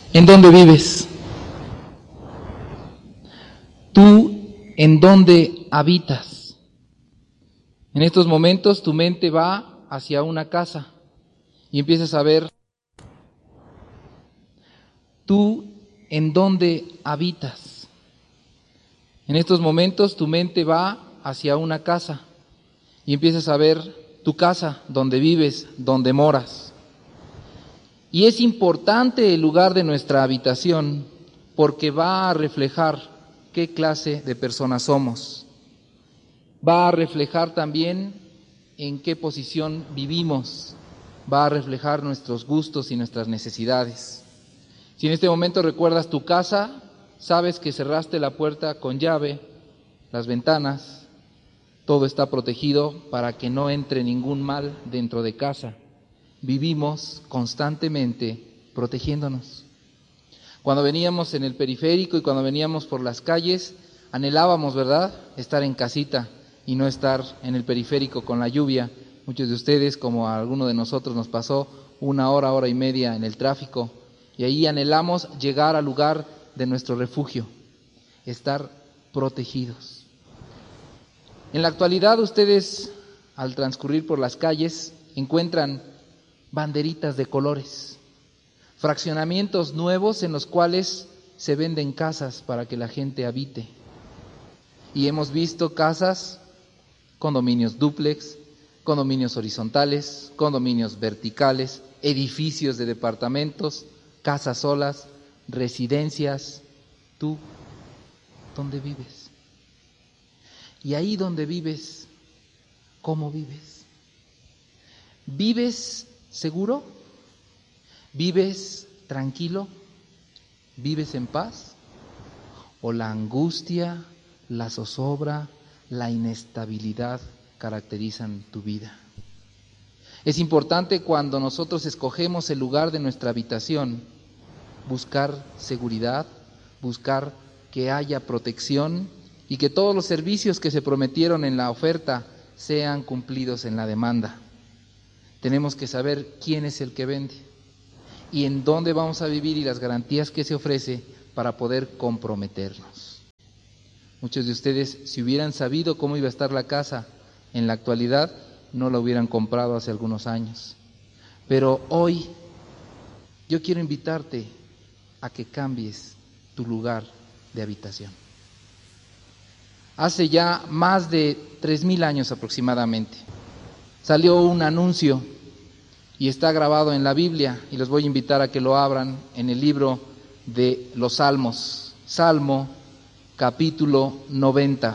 ¿En dónde vives? ¿Tú en dónde habitas? En estos momentos tu mente va hacia una casa y empiezas a ver. ¿Tú en dónde habitas? En estos momentos tu mente va hacia una casa y empiezas a ver tu casa, donde vives, donde moras. Y es importante el lugar de nuestra habitación porque va a reflejar qué clase de personas somos. Va a reflejar también en qué posición vivimos. Va a reflejar nuestros gustos y nuestras necesidades. Si en este momento recuerdas tu casa, sabes que cerraste la puerta con llave, las ventanas, todo está protegido para que no entre ningún mal dentro de casa. Vivimos constantemente protegiéndonos. Cuando veníamos en el periférico y cuando veníamos por las calles, anhelábamos, ¿verdad?, estar en casita y no estar en el periférico con la lluvia. Muchos de ustedes, como a alguno de nosotros nos pasó, 1 hora, 1 hora y media en el tráfico, y ahí anhelamos llegar al lugar de nuestro refugio, estar protegidos. En la actualidad ustedes, al transcurrir por las calles, encuentran banderitas de colores, fraccionamientos nuevos en los cuales se venden casas para que la gente habite. Y hemos visto casas, condominios dúplex, condominios horizontales, condominios verticales, edificios de departamentos, casas solas, residencias. ¿Tú dónde vives? Y ahí donde vives, ¿cómo vives? ¿Vives seguro? ¿Vives tranquilo? ¿Vives en paz? ¿O la angustia, la zozobra, la inestabilidad caracterizan tu vida? Es importante cuando nosotros escogemos el lugar de nuestra habitación, buscar seguridad, buscar que haya protección y que todos los servicios que se prometieron en la oferta sean cumplidos en la demanda. Tenemos que saber quién es el que vende y en dónde vamos a vivir y las garantías que se ofrece para poder comprometernos. Muchos de ustedes, si hubieran sabido cómo iba a estar la casa en la actualidad, no la hubieran comprado hace algunos años. Pero hoy yo quiero invitarte a que cambies tu lugar de habitación. Hace ya más de 3,000 años aproximadamente, salió un anuncio y está grabado en la Biblia, y los voy a invitar a que lo abran en el libro de los Salmos, Salmo capítulo 90.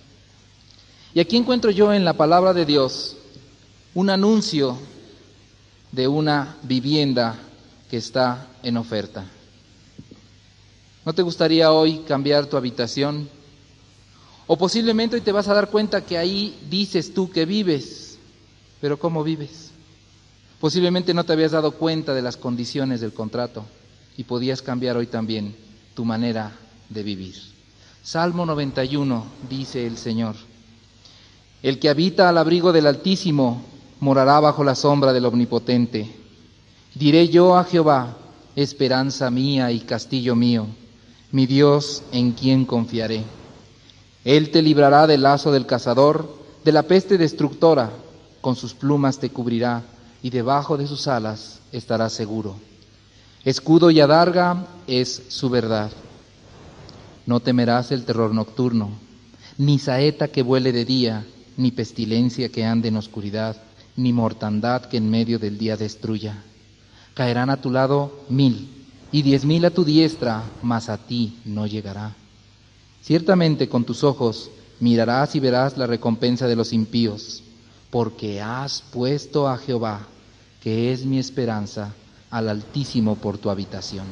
Y aquí encuentro yo en la palabra de Dios un anuncio de una vivienda que está en oferta. ¿No te gustaría hoy cambiar tu habitación? O posiblemente hoy te vas a dar cuenta que ahí dices tú que vives, pero ¿cómo vives? Posiblemente no te habías dado cuenta de las condiciones del contrato y podías cambiar hoy también tu manera de vivir. Salmo 91, dice el Señor: el que habita al abrigo del Altísimo morará bajo la sombra del Omnipotente. Diré yo a Jehová, esperanza mía y castillo mío, mi Dios en quien confiaré. Él te librará del lazo del cazador, de la peste destructora, con sus plumas te cubrirá, y debajo de sus alas estarás seguro. Escudo y adarga es su verdad. No temerás el terror nocturno, ni saeta que vuele de día, ni pestilencia que ande en oscuridad, ni mortandad que en medio del día destruya. Caerán a tu lado 1,000, y 10,000 a tu diestra, mas a ti no llegará. Ciertamente con tus ojos mirarás y verás la recompensa de los impíos, porque has puesto a Jehová, que es mi esperanza, al Altísimo por tu habitación.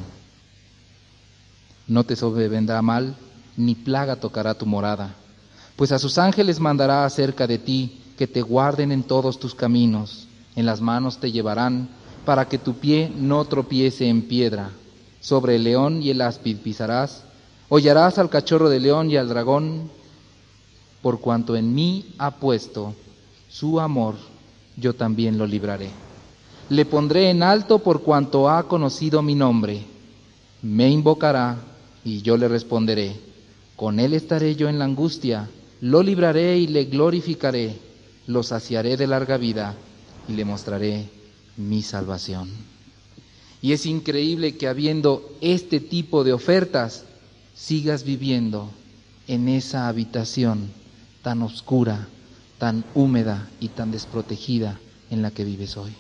No te sobrevendrá mal, ni plaga tocará tu morada, pues a sus ángeles mandará acerca de ti, que te guarden en todos tus caminos. En las manos te llevarán, para que tu pie no tropiece en piedra. Sobre el león y el áspid pisarás, hollarás al cachorro de león y al dragón. Por cuanto en mí ha puesto su amor, yo también lo libraré. Le pondré en alto por cuanto ha conocido mi nombre. Me invocará y yo le responderé. Con él estaré yo en la angustia, lo libraré y le glorificaré, lo saciaré de larga vida y le mostraré mi salvación. Y es increíble que habiendo este tipo de ofertas, sigas viviendo en esa habitación tan oscura, tan húmeda y tan desprotegida en la que vives hoy.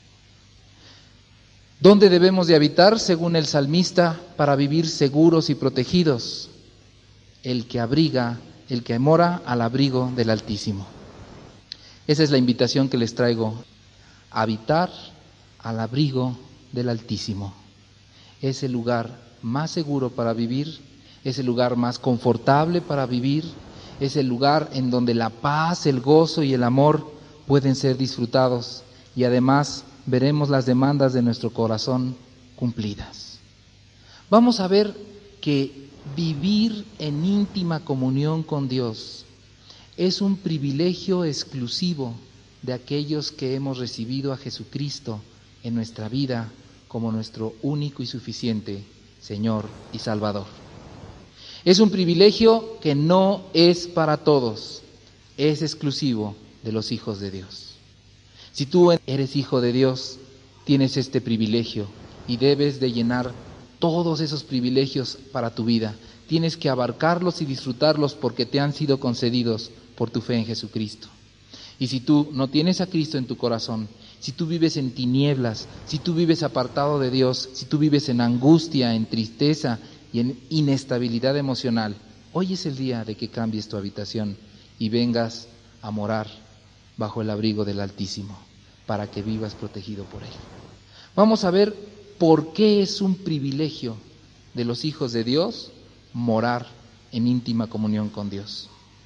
¿Dónde debemos de habitar, según el salmista, para vivir seguros y protegidos? El que mora al abrigo del Altísimo. Esa es la invitación que les traigo, habitar al abrigo del Altísimo. Es el lugar más seguro para vivir, es el lugar más confortable para vivir, es el lugar en donde la paz, el gozo y el amor pueden ser disfrutados y además veremos las demandas de nuestro corazón cumplidas. Vamos a ver que vivir en íntima comunión con Dios es un privilegio exclusivo de aquellos que hemos recibido a Jesucristo en nuestra vida como nuestro único y suficiente Señor y Salvador. Es un privilegio que no es para todos, es exclusivo de los hijos de Dios. Si tú eres hijo de Dios, tienes este privilegio y debes de llenar todos esos privilegios para tu vida. Tienes que abarcarlos y disfrutarlos porque te han sido concedidos por tu fe en Jesucristo. Y si tú no tienes a Cristo en tu corazón, si tú vives en tinieblas, si tú vives apartado de Dios, si tú vives en angustia, en tristeza y en inestabilidad emocional, hoy es el día de que cambies tu habitación y vengas a morar bajo el abrigo del Altísimo, para que vivas protegido por Él. Vamos a ver por qué es un privilegio de los hijos de Dios morar en íntima comunión con Dios.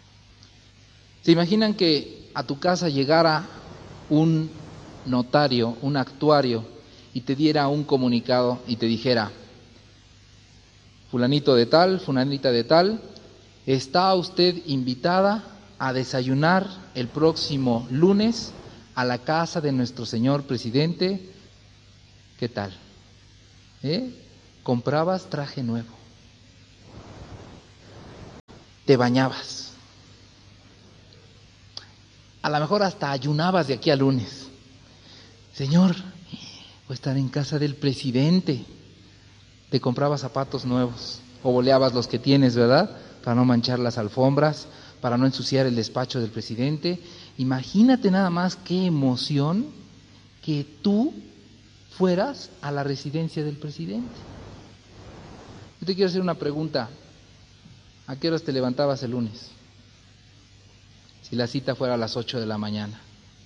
¿Se imaginan que a tu casa llegara un notario, un actuario, y te diera un comunicado y te dijera: fulanito de tal, fulanita de tal, está usted invitada a desayunar el próximo lunes a la casa de nuestro señor presidente? ¿Qué tal? Comprabas traje nuevo, te bañabas, a lo mejor hasta ayunabas de aquí a lunes. Señor, voy a estar en casa del presidente. Te comprabas zapatos nuevos o boleabas los que tienes, ¿verdad? Para no manchar las alfombras, para no ensuciar el despacho del presidente. Imagínate nada más qué emoción que tú fueras a la residencia del presidente. Yo te quiero hacer una pregunta. ¿A qué horas te levantabas el lunes? Si la cita fuera a las 8 de la mañana.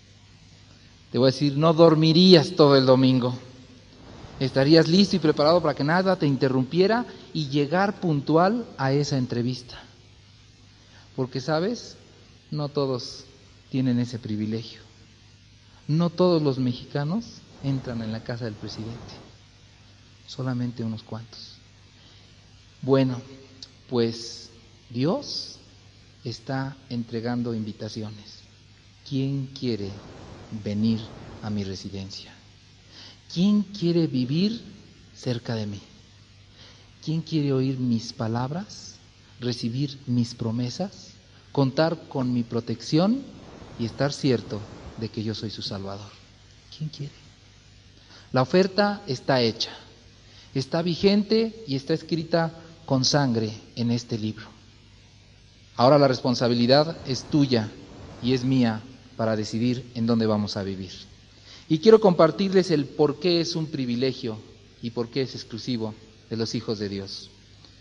Te voy a decir, no dormirías todo el domingo. Estarías listo y preparado para que nada te interrumpiera y llegar puntual a esa entrevista. Porque, ¿sabes? No todos tienen ese privilegio. No todos los mexicanos entran en la casa del presidente. Solamente unos cuantos. Bueno, pues Dios está entregando invitaciones. ¿Quién quiere venir a mi residencia? ¿Quién quiere vivir cerca de mí? ¿Quién quiere oír mis palabras, recibir mis promesas, contar con mi protección y estar cierto de que yo soy su Salvador? ¿Quién quiere? La oferta está hecha, está vigente y está escrita con sangre en este libro. Ahora la responsabilidad es tuya y es mía para decidir en dónde vamos a vivir. Y quiero compartirles el por qué es un privilegio y por qué es exclusivo de los hijos de Dios.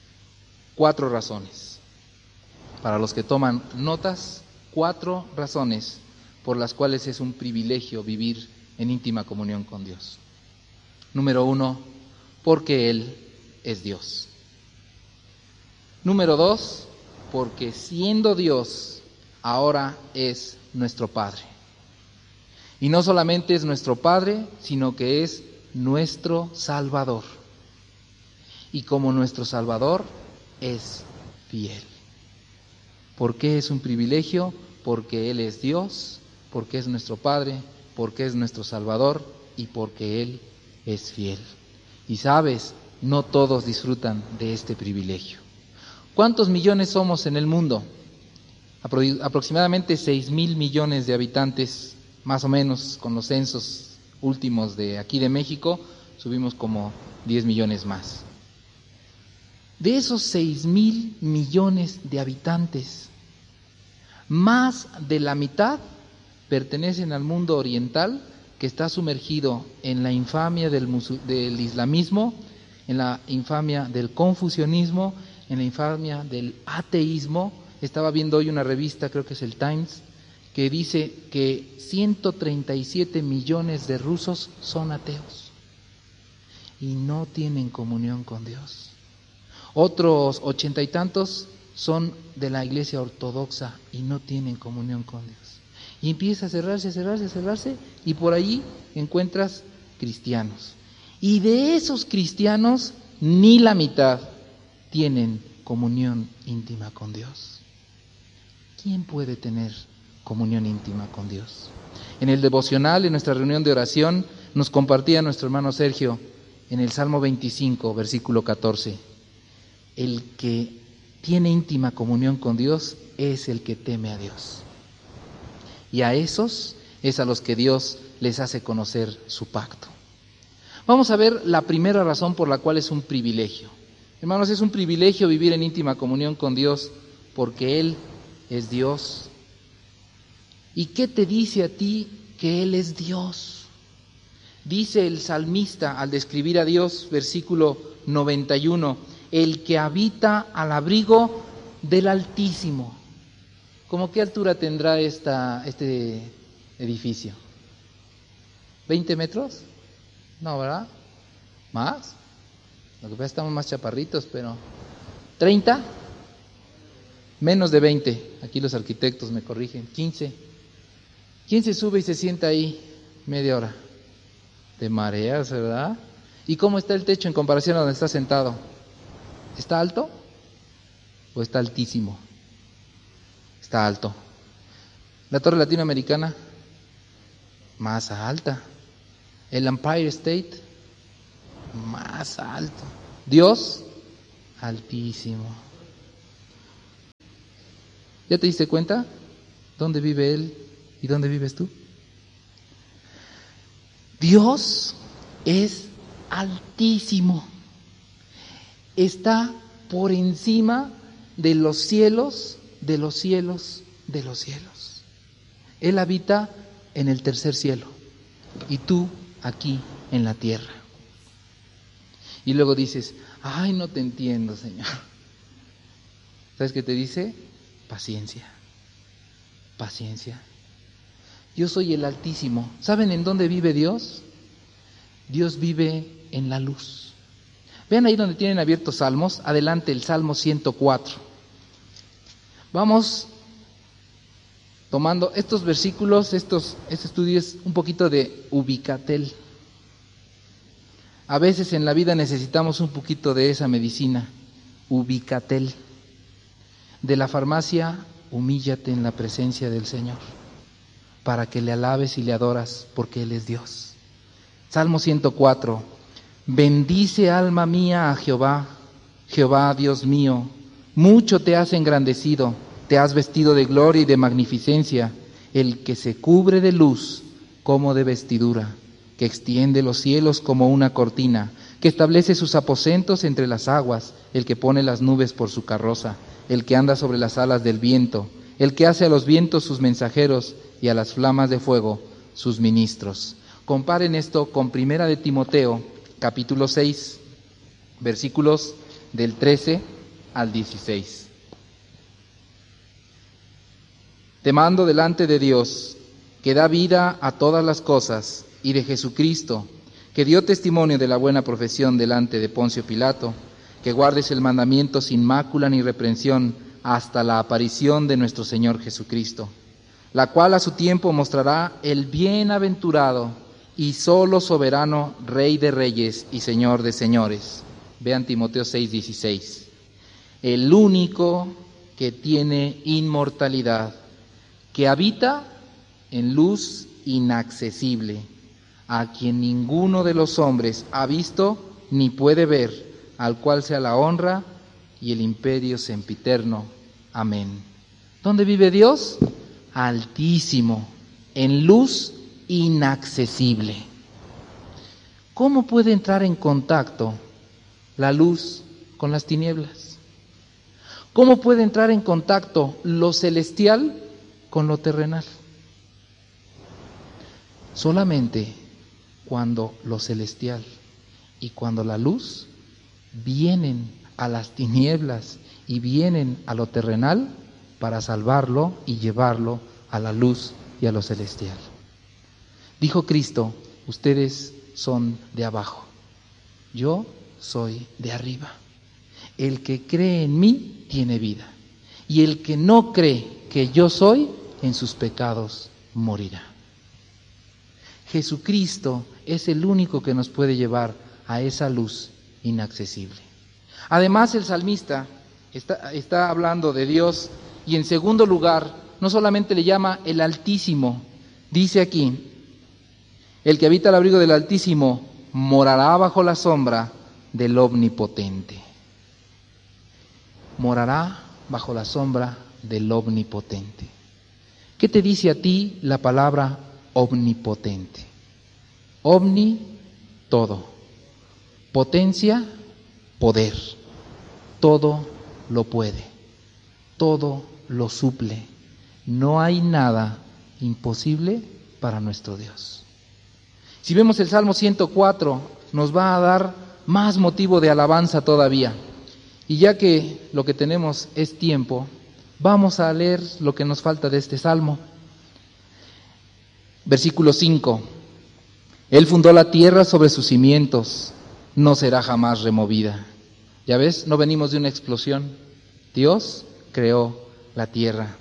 4 razones. Para los que toman notas, 4 razones por las cuales es un privilegio vivir en íntima comunión con Dios. Número 1, porque Él es Dios. Número 2, porque siendo Dios, ahora es nuestro Padre. Y no solamente es nuestro Padre, sino que es nuestro Salvador. Y como nuestro Salvador, es fiel. ¿Por qué es un privilegio? Porque Él es Dios, porque es nuestro Padre, porque es nuestro Salvador y porque Él es fiel. Y sabes, no todos disfrutan de este privilegio. ¿Cuántos millones somos en el mundo? Aproximadamente 6,000 millones de habitantes, más o menos, con los censos últimos de aquí de México, subimos como 10 millones más. De esos 6,000 millones de habitantes, más de la mitad pertenecen al mundo oriental, que está sumergido en la infamia del islamismo, en la infamia del confucianismo, en la infamia del ateísmo. Estaba viendo hoy una revista, creo que es el Times, que dice que 137 millones de rusos son ateos y no tienen comunión con Dios. Otros 80 y tantos son de la iglesia ortodoxa y no tienen comunión con Dios. Y empieza a cerrarse, y por ahí encuentras cristianos. Y de esos cristianos, ni la mitad tienen comunión íntima con Dios. ¿Quién puede tener comunión íntima con Dios? En el devocional, en nuestra reunión de oración, nos compartía nuestro hermano Sergio en el Salmo 25, versículo 14. El que tiene íntima comunión con Dios es el que teme a Dios. Y a esos es a los que Dios les hace conocer su pacto. Vamos a ver la primera razón por la cual es un privilegio. Hermanos, es un privilegio vivir en íntima comunión con Dios porque Él es Dios. ¿Y qué te dice a ti que Él es Dios? Dice el salmista al describir a Dios, versículo 91, el que habita al abrigo del Altísimo. ¿Cómo qué altura tendrá este edificio? ¿20 metros? No, ¿verdad? ¿Más? Lo que pasa es que estamos más chaparritos, pero... ¿30? Menos de 20. Aquí los arquitectos me corrigen. 15. ¿Quién se sube y se sienta ahí media hora? Te mareas, ¿verdad? ¿Y cómo está el techo en comparación a donde está sentado? ¿Está alto o está altísimo? Está alto. La Torre Latinoamericana, más alta. El Empire State, más alto. Dios, altísimo. ¿Ya te diste cuenta dónde vive Él y dónde vives tú? Dios es altísimo. Está por encima de los cielos, de los cielos, de los cielos. Él habita en el tercer cielo y tú aquí en la tierra. Y luego dices, ay, no te entiendo, Señor. ¿Sabes qué te dice? Paciencia, paciencia. Yo soy el Altísimo. ¿Saben en dónde vive Dios? Dios vive en la luz. Vean ahí donde tienen abiertos salmos, adelante el Salmo 104. Vamos tomando estos versículos, este estudio es un poquito de ubicatel. A veces en la vida necesitamos un poquito de esa medicina, ubicatel. De la farmacia, humíllate en la presencia del Señor, para que le alabes y le adoras, porque Él es Dios. Salmo 104. Bendice alma mía a Jehová, Jehová Dios mío, mucho te has engrandecido, te has vestido de gloria y de magnificencia, el que se cubre de luz como de vestidura, que extiende los cielos como una cortina, que establece sus aposentos entre las aguas, el que pone las nubes por su carroza, el que anda sobre las alas del viento, el que hace a los vientos sus mensajeros y a las flamas de fuego sus ministros. Comparen esto con Primera de Timoteo, capítulo 6, versículos del 13 al 16. Te mando delante de Dios, que da vida a todas las cosas, y de Jesucristo, que dio testimonio de la buena profesión delante de Poncio Pilato, que guardes el mandamiento sin mácula ni reprensión hasta la aparición de nuestro Señor Jesucristo, la cual a su tiempo mostrará el bienaventurado y solo soberano Rey de reyes y Señor de señores. Vean Timoteo 6:16. El único que tiene inmortalidad, que habita en luz inaccesible, a quien ninguno de los hombres ha visto ni puede ver, al cual sea la honra y el imperio sempiterno. Amén. ¿Dónde vive Dios? Altísimo, en luz inaccesible. ¿Cómo puede entrar en contacto la luz con las tinieblas? ¿Cómo puede entrar en contacto lo celestial con lo terrenal? Solamente cuando lo celestial y cuando la luz vienen a las tinieblas y vienen a lo terrenal para salvarlo y llevarlo a la luz y a lo celestial. Dijo Cristo, ustedes son de abajo, yo soy de arriba. El que cree en mí tiene vida, y el que no cree que yo soy, en sus pecados morirá. Jesucristo es el único que nos puede llevar a esa luz inaccesible. Además, el salmista está hablando de Dios, y en segundo lugar, no solamente le llama el Altísimo, dice aquí, el que habita al abrigo del Altísimo morará bajo la sombra del Omnipotente. Morará bajo la sombra del Omnipotente. ¿Qué te dice a ti la palabra omnipotente? Omni, todo. Potencia, poder. Todo lo puede. Todo lo suple. No hay nada imposible para nuestro Dios. Si vemos el Salmo 104, nos va a dar más motivo de alabanza todavía. Y ya que lo que tenemos es tiempo, vamos a leer lo que nos falta de este Salmo. Versículo 5. Él fundó la tierra sobre sus cimientos, no será jamás removida. Ya ves, no venimos de una explosión. Dios creó la tierra.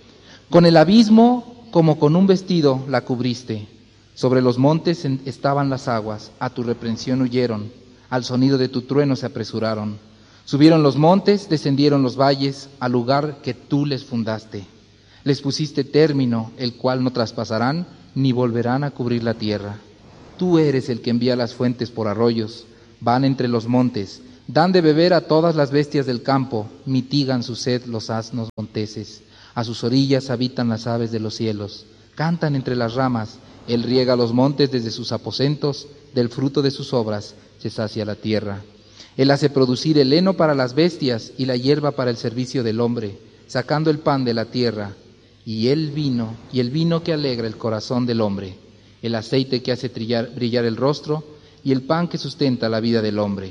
Con el abismo, como con un vestido, la cubriste. Sobre los montes estaban las aguas, a tu reprensión huyeron, al sonido de tu trueno se apresuraron. Subieron los montes, descendieron los valles, al lugar que tú les fundaste. Les pusiste término, el cual no traspasarán, ni volverán a cubrir la tierra. Tú eres el que envía las fuentes por arroyos, van entre los montes, dan de beber a todas las bestias del campo, mitigan su sed los asnos monteses. A sus orillas habitan las aves de los cielos, cantan entre las ramas. Él riega los montes desde sus aposentos, del fruto de sus obras se sacia la tierra. Él hace producir el heno para las bestias y la hierba para el servicio del hombre, sacando el pan de la tierra, y el vino que alegra el corazón del hombre, el aceite que hace brillar el rostro, y el pan que sustenta la vida del hombre.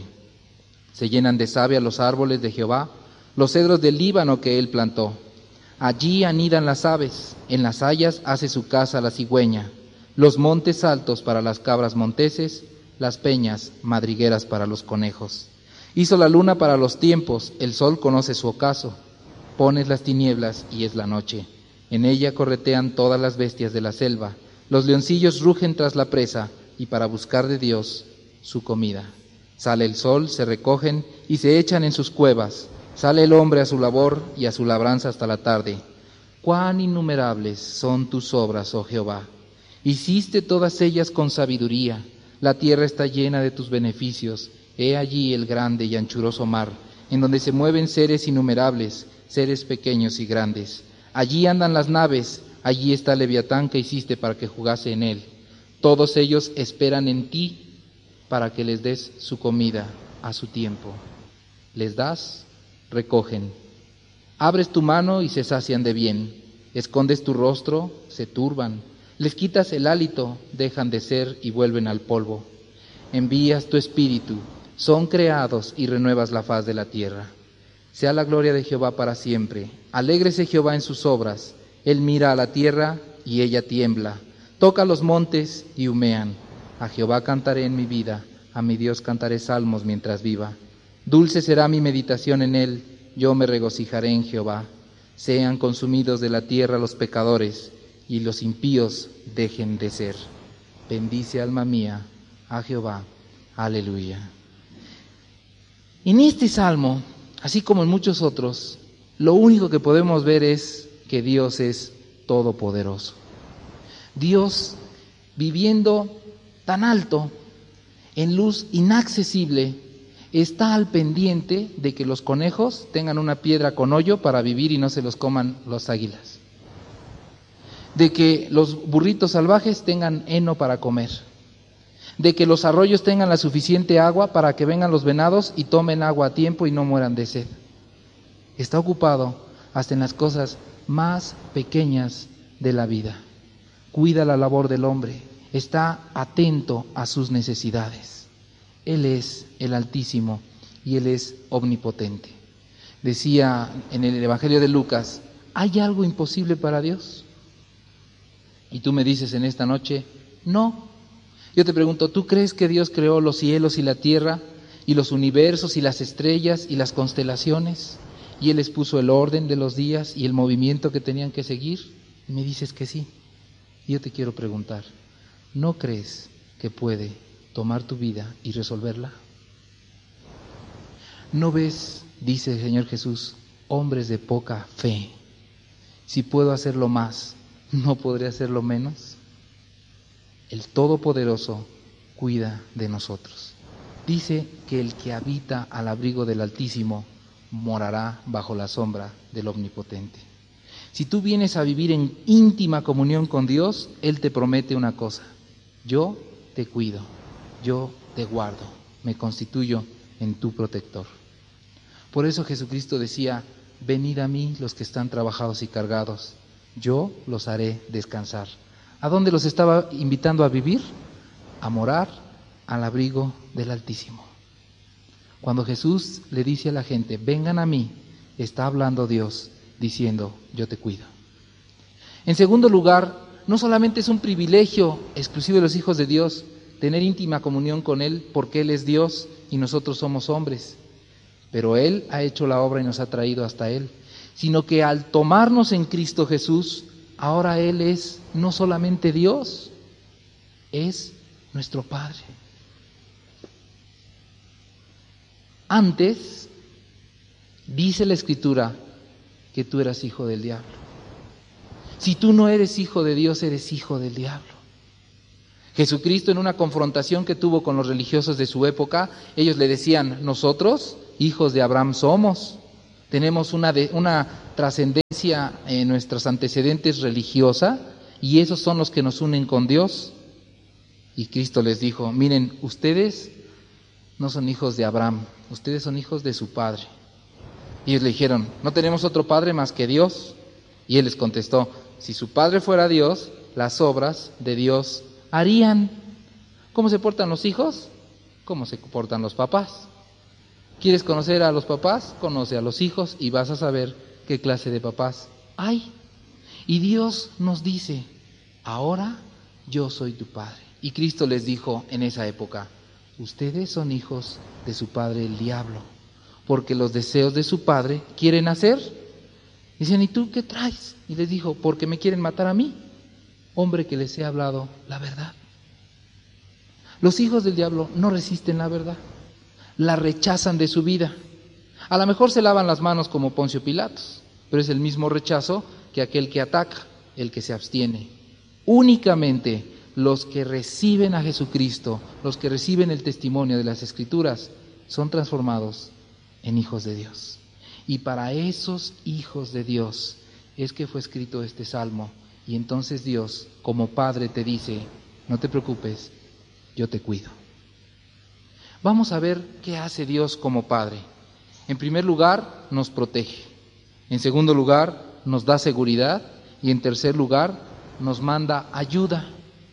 Se llenan de savia los árboles de Jehová, los cedros del Líbano que él plantó. Allí anidan las aves, en las hayas hace su casa la cigüeña. Los montes altos para las cabras monteses, las peñas madrigueras para los conejos. Hizo la luna para los tiempos, el sol conoce su ocaso. Pones las tinieblas y es la noche. En ella corretean todas las bestias de la selva. Los leoncillos rugen tras la presa y para buscar de Dios su comida. Sale el sol, se recogen y se echan en sus cuevas. Sale el hombre a su labor y a su labranza hasta la tarde. Cuán innumerables son tus obras, oh Jehová. Hiciste todas ellas con sabiduría. La tierra está llena de tus beneficios. He allí el grande y anchuroso mar, en donde se mueven seres innumerables, seres pequeños y grandes. Allí andan las naves, allí está el Leviatán que hiciste para que jugase en él. Todos ellos esperan en ti para que les des su comida a su tiempo. Les das, recogen. Abres tu mano y se sacian de bien. Escondes tu rostro, se turban. Les quitas el hálito, dejan de ser y vuelven al polvo. Envías tu espíritu, son creados y renuevas la faz de la tierra. Sea la gloria de Jehová para siempre. Alégrese Jehová en sus obras. Él mira a la tierra y ella tiembla. Toca los montes y humean. A Jehová cantaré en mi vida, a mi Dios cantaré salmos mientras viva. Dulce será mi meditación en él, yo me regocijaré en Jehová. Sean consumidos de la tierra los pecadores, y los impíos dejen de ser. Bendice, alma mía, a Jehová. Aleluya. En este salmo, así como en muchos otros, lo único que podemos ver es que Dios es todopoderoso. Dios, viviendo tan alto, en luz inaccesible, está al pendiente de que los conejos tengan una piedra con hoyo para vivir y no se los coman los águilas, de que los burritos salvajes tengan heno para comer, de que los arroyos tengan la suficiente agua para que vengan los venados y tomen agua a tiempo y no mueran de sed. Está ocupado hasta en las cosas más pequeñas de la vida. Cuida la labor del hombre, está atento a sus necesidades. Él es el Altísimo y Él es omnipotente. Decía en el Evangelio de Lucas, ¿hay algo imposible para Dios? Y tú me dices en esta noche, no. Yo te pregunto, ¿tú crees que Dios creó los cielos y la tierra y los universos y las estrellas y las constelaciones? Y Él les puso el orden de los días y el movimiento que tenían que seguir. Y me dices que sí. Y yo te quiero preguntar, ¿no crees que puede tomar tu vida y resolverla? ¿No ves, dice el Señor Jesús, hombres de poca fe? Si puedo hacerlo más, ¿no podré hacerlo menos? El Todopoderoso cuida de nosotros. Dice que el que habita al abrigo del Altísimo morará bajo la sombra del Omnipotente. Si tú vienes a vivir en íntima comunión con Dios, Él te promete una cosa: yo te cuido, yo te guardo, me constituyo en tu protector. Por eso Jesucristo decía, venid a mí los que están trabajados y cargados, yo los haré descansar. ¿A dónde los estaba invitando a vivir? A morar al abrigo del Altísimo. Cuando Jesús le dice a la gente, vengan a mí, está hablando Dios diciendo, yo te cuido. En segundo lugar, no solamente es un privilegio exclusivo de los hijos de Dios tener íntima comunión con Él, porque Él es Dios y nosotros somos hombres, pero Él ha hecho la obra y nos ha traído hasta Él, sino que al tomarnos en Cristo Jesús, ahora Él es no solamente Dios, es nuestro Padre. Antes, dice la Escritura, que tú eras hijo del diablo. Si tú no eres hijo de Dios, eres hijo del diablo. Jesucristo, en una confrontación que tuvo con los religiosos de su época, ellos le decían, nosotros, hijos de Abraham somos, tenemos una trascendencia en nuestros antecedentes religiosa, y esos son los que nos unen con Dios. Y Cristo les dijo, miren, ustedes no son hijos de Abraham, ustedes son hijos de su padre. Y ellos le dijeron, no tenemos otro padre más que Dios. Y Él les contestó, si su padre fuera Dios, las obras de Dios harían. ¿Cómo se portan los hijos? ¿Cómo se portan los papás? ¿Quieres conocer a los papás? Conoce a los hijos y vas a saber qué clase de papás hay. Y Dios nos dice, ahora yo soy tu padre. Y Cristo les dijo en esa época, ustedes son hijos de su padre el diablo, porque los deseos de su padre quieren hacer. Dicen, ¿y tú qué traes? Y les dijo, porque me quieren matar a mí, hombre que les he hablado la verdad. Los hijos del diablo no resisten la verdad, la rechazan de su vida. A lo mejor se lavan las manos como Poncio Pilatos, pero es el mismo rechazo que aquel que ataca, el que se abstiene. Únicamente los que reciben a Jesucristo, los que reciben el testimonio de las Escrituras, son transformados en hijos de Dios. Y para esos hijos de Dios es que fue escrito este salmo. Y entonces Dios, como Padre, te dice, no te preocupes, yo te cuido. Vamos a ver qué hace Dios como Padre. En primer lugar, nos protege. En segundo lugar, nos da seguridad. Y en tercer lugar, nos manda ayuda.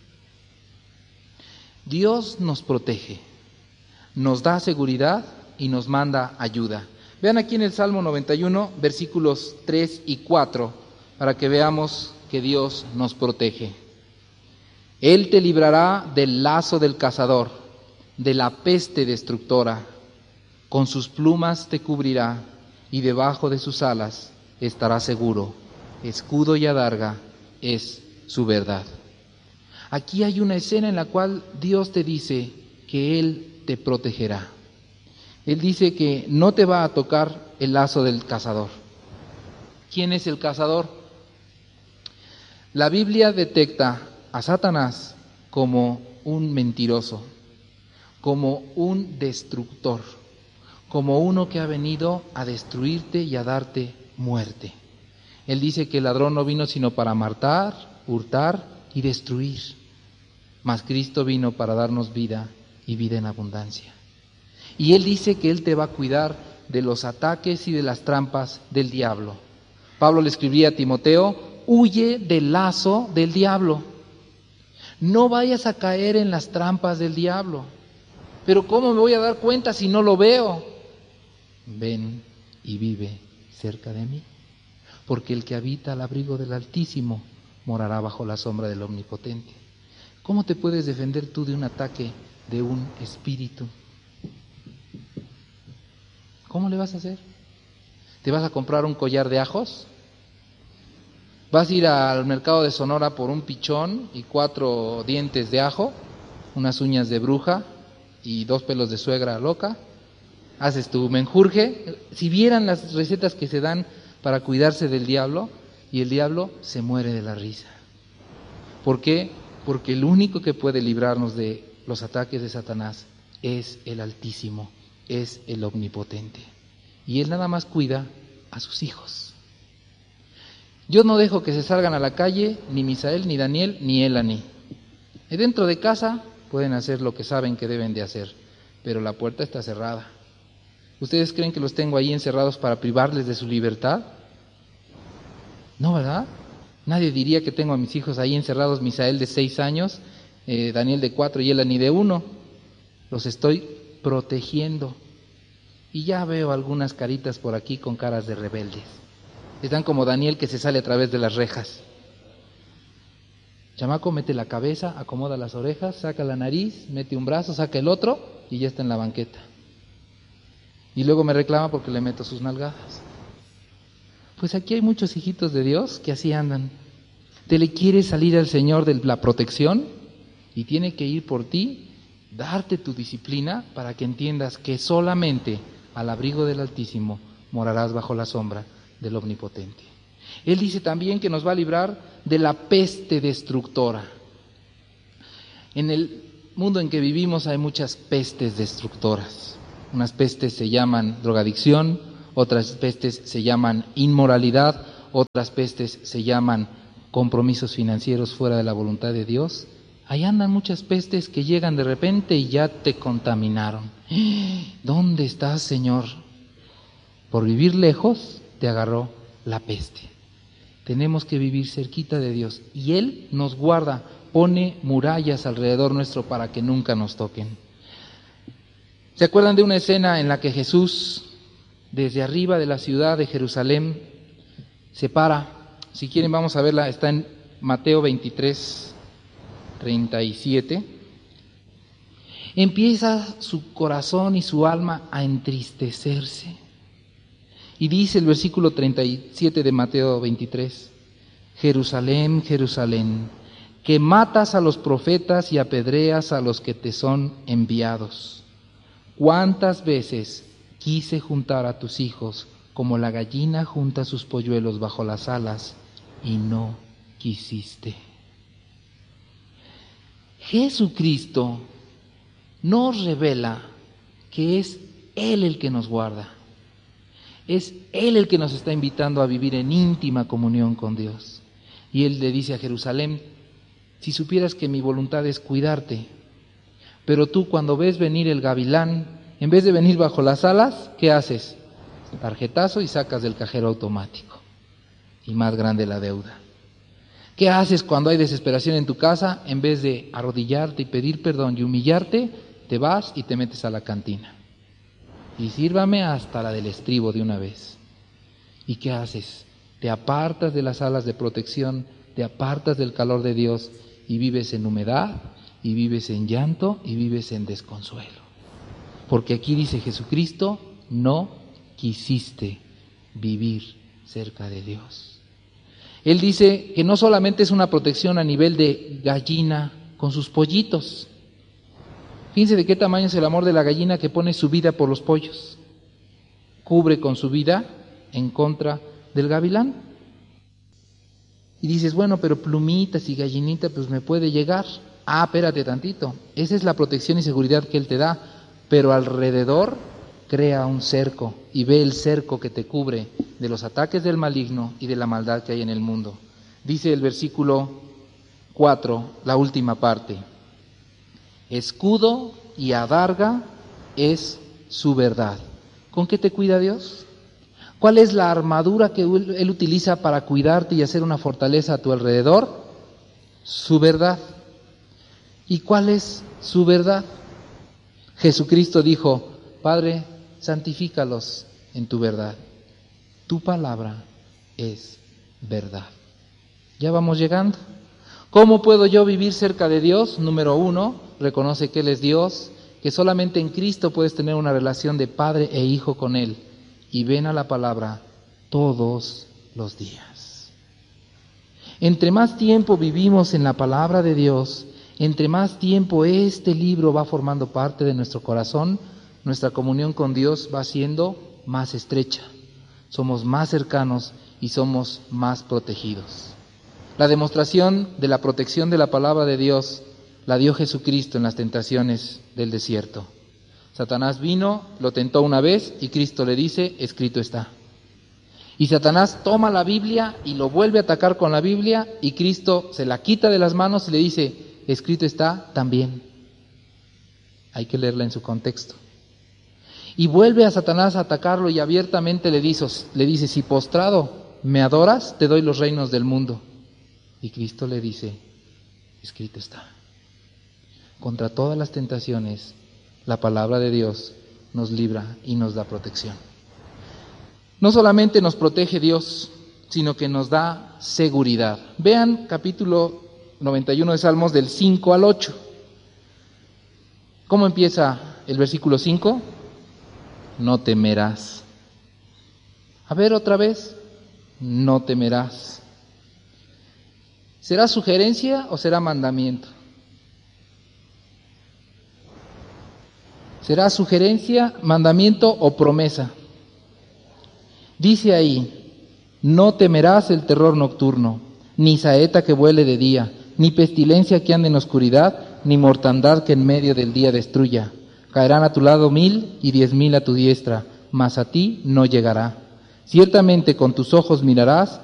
Dios nos protege, nos da seguridad y nos manda ayuda. Vean aquí en el Salmo 91, versículos 3 y 4, para que veamos que Dios nos protege. Él te librará del lazo del cazador, de la peste destructora. Con sus plumas te cubrirá y debajo de sus alas estarás seguro. Escudo y adarga es su verdad. Aquí hay una escena en la cual Dios te dice que Él te protegerá. Él dice que no te va a tocar el lazo del cazador. ¿Quién es el cazador? La Biblia detecta a Satanás como un mentiroso, como un destructor. como uno que ha venido a destruirte y a darte muerte. Él dice que el ladrón no vino sino para matar, hurtar y destruir. Mas Cristo vino para darnos vida y vida en abundancia. Y Él dice que Él te va a cuidar de los ataques y de las trampas del diablo. Pablo le escribía a Timoteo: huye del lazo del diablo. No vayas a caer en las trampas del diablo. Pero ¿cómo me voy a dar cuenta si no lo veo? Ven y vive cerca de mí, porque el que habita al abrigo del Altísimo morará bajo la sombra del Omnipotente. ¿Cómo te puedes defender tú de un ataque de un espíritu? ¿Cómo le vas a hacer? ¿Te vas a comprar un collar de ajos? ¿Vas a ir al mercado de Sonora por un pichón y 4 dientes de ajo, unas uñas de bruja y 2 pelos de suegra loca? Haces tu menjurje. Si vieran las recetas que se dan para cuidarse del diablo, y el diablo se muere de la risa. ¿Por qué? Porque el único que puede librarnos de los ataques de Satanás es el Altísimo, es el Omnipotente. Y Él nada más cuida a sus hijos. Yo no dejo que se salgan a la calle ni Misael, ni Daniel, ni Elani. Y dentro de casa pueden hacer lo que saben que deben de hacer, pero la puerta está cerrada. ¿Ustedes creen que los tengo ahí encerrados para privarles de su libertad? No, ¿verdad? Nadie diría que tengo a mis hijos ahí encerrados, Misael de 6 años, Daniel de 4 y Elani de 1. Los estoy protegiendo. Y ya veo algunas caritas por aquí con caras de rebeldes. Están como Daniel que se sale a través de las rejas. Chamaco mete la cabeza, acomoda las orejas, saca la nariz, mete un brazo, saca el otro y ya está en la banqueta. Y luego me reclama porque le meto sus nalgadas. Pues aquí hay muchos hijitos de Dios que así andan. Te le quiere salir al Señor de la protección y tiene que ir por ti, darte tu disciplina para que entiendas que solamente al abrigo del Altísimo morarás bajo la sombra del Omnipotente. Él dice también que nos va a librar de la peste destructora. En el mundo en que vivimos hay muchas pestes destructoras. Unas pestes se llaman drogadicción, otras pestes se llaman inmoralidad, otras pestes se llaman compromisos financieros fuera de la voluntad de Dios. Ahí andan muchas pestes que llegan de repente y ya te contaminaron. ¿Dónde estás, Señor? Por vivir lejos te agarró la peste. Tenemos que vivir cerquita de Dios y Él nos guarda, pone murallas alrededor nuestro para que nunca nos toquen. ¿Se acuerdan de una escena en la que Jesús, desde arriba de la ciudad de Jerusalén, se para? Si quieren vamos a verla, está en Mateo 23, 37. Empieza su corazón y su alma a entristecerse. Y dice el versículo 37 de Mateo 23, Jerusalén, Jerusalén, que matas a los profetas y apedreas a los que te son enviados. ¿Cuántas veces quise juntar a tus hijos como la gallina junta sus polluelos bajo las alas y no quisiste? Jesucristo nos revela que es Él el que nos guarda. Es Él el que nos está invitando a vivir en íntima comunión con Dios. Y Él le dice a Jerusalén, si supieras que mi voluntad es cuidarte, pero tú cuando ves venir el gavilán, en vez de venir bajo las alas, ¿qué haces? Tarjetazo y sacas del cajero automático. Y más grande la deuda. ¿Qué haces cuando hay desesperación en tu casa? En vez de arrodillarte y pedir perdón y humillarte, te vas y te metes a la cantina. Y sírvame hasta la del estribo de una vez. ¿Y qué haces? Te apartas de las alas de protección, te apartas del calor de Dios y vives en humedad, y vives en llanto, y vives en desconsuelo. Porque aquí dice Jesucristo, no quisiste vivir cerca de Dios. Él dice que no solamente es una protección a nivel de gallina con sus pollitos. Fíjense de qué tamaño es el amor de la gallina que pone su vida por los pollos. Cubre con su vida en contra del gavilán. Y dices, bueno, pero plumitas y gallinita pues me puede llegar. Espérate tantito. Esa es la protección y seguridad que Él te da. Pero alrededor crea un cerco y ve el cerco que te cubre de los ataques del maligno y de la maldad que hay en el mundo. Dice el versículo 4, la última parte: escudo y adarga es su verdad. ¿Con qué te cuida Dios? ¿Cuál es la armadura que Él utiliza para cuidarte y hacer una fortaleza a tu alrededor? Su verdad. ¿Y cuál es su verdad? Jesucristo dijo: Padre, santifícalos en tu verdad. Tu palabra es verdad. Ya vamos llegando. ¿Cómo puedo yo vivir cerca de Dios? Número 1, reconoce que Él es Dios, que solamente en Cristo puedes tener una relación de padre e hijo con Él. Y ven a la palabra todos los días. Entre más tiempo vivimos en la palabra de Dios, entre más tiempo este libro va formando parte de nuestro corazón, nuestra comunión con Dios va siendo más estrecha. Somos más cercanos y somos más protegidos. La demostración de la protección de la palabra de Dios la dio Jesucristo en las tentaciones del desierto. Satanás vino, lo tentó una vez y Cristo le dice: escrito está. Y Satanás toma la Biblia y lo vuelve a atacar con la Biblia y Cristo se la quita de las manos y le dice: escrito está también. Hay que leerla en su contexto. Y vuelve a Satanás a atacarlo y abiertamente le dice: si postrado me adoras, te doy los reinos del mundo. Y Cristo le dice: escrito está. Contra todas las tentaciones, la palabra de Dios nos libra y nos da protección. No solamente nos protege Dios, sino que nos da seguridad. Vean capítulo 91 de Salmos del 5 al 8. ¿Cómo empieza el versículo 5? No temerás. A ver otra vez. No temerás. ¿Será sugerencia o será mandamiento? ¿Será sugerencia, mandamiento o promesa? Dice ahí: no temerás el terror nocturno, ni saeta que vuele de día, ni pestilencia que ande en oscuridad, ni mortandad que en medio del día destruya. Caerán a tu lado 1000 y 10,000 a tu diestra, mas a ti no llegará. Ciertamente con tus ojos mirarás